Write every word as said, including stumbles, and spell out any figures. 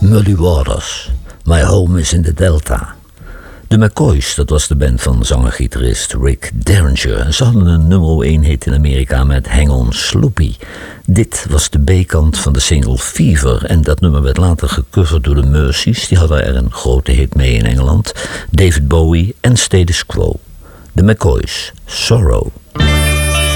Muddy Waters, My Home is in the Delta. De McCoys, dat was de band van zanger-gitarist Rick Derringer. En ze hadden een nummer één hit in Amerika met Hang On Sloopy. Dit was de B-kant van de single Fever. En dat nummer werd later gecoverd door de Mercies. Die hadden er een grote hit mee in Engeland. David Bowie en Status Quo. De McCoys, Sorrow.